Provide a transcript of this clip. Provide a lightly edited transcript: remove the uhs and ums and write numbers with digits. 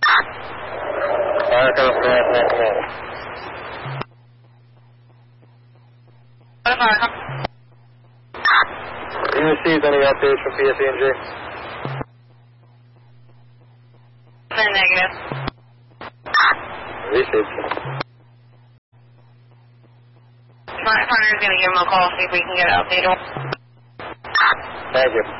Fire comes from that man. Have you received any updates from PSE&J? Negative. Received. My partner's going to give him a call, see if we can get an update. Thank you.